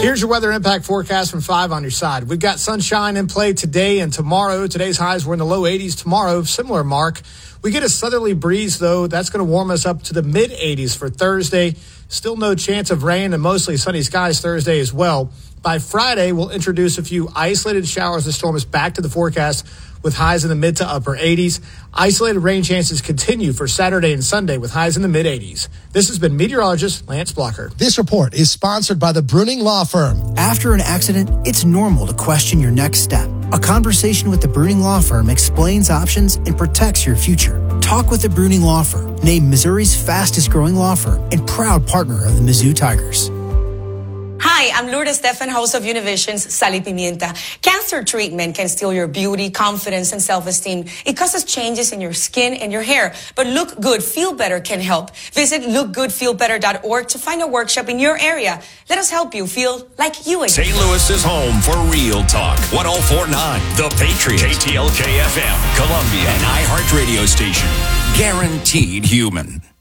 Here's your weather impact forecast from 5 on your side. We've got sunshine in play today and tomorrow. Today's highs were in the low 80s. Tomorrow, similar mark. We get a southerly breeze, though. That's going to warm us up to the mid-80s for Thursday. Still no chance of rain and mostly sunny skies Thursday as well. By Friday, we'll introduce a few isolated showers and storms back to the forecast with highs in the mid to upper 80s. Isolated rain chances continue for Saturday and Sunday with highs in the mid-80s. This has been meteorologist Lance Blocker. This report is sponsored by the Bruning Law Firm. After an accident, it's normal to question your next step. A conversation with the Bruning Law Firm explains options and protects your future. Talk with the Bruning Law Firm, named Missouri's fastest growing law firm and proud partner of the Mizzou Tigers. Hi, I'm Lourdes Stefan, host of Univision's Sal y Pimienta. Cancer treatment can steal your beauty, confidence, and self-esteem. It causes changes in your skin and your hair. But Look Good, Feel Better can help. Visit lookgoodfeelbetter.org to find a workshop in your area. Let us help you feel like you again. St. Louis is home for Real Talk. 104.9, The Patriot, KTLK FM, Columbia, and iHeart Radio Station. Guaranteed human.